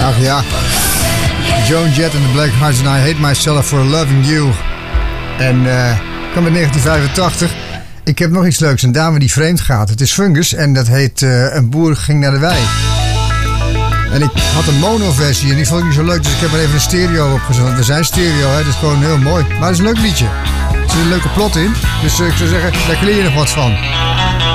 Ach ja, Joan Jett and the Black Hearts and I Hate Myself for Loving You. En kwam in 1985. Ik heb nog iets leuks, een dame die vreemd gaat. Het is Fungus en dat heet Een boer ging naar de wei. En ik had een mono-versie en die vond ik niet zo leuk, dus ik heb er even een stereo opgezet. We zijn stereo, hè, dat is gewoon heel mooi. Maar het is een leuk liedje. Er zit een leuke plot in, dus ik zou zeggen, daar leer je nog wat van.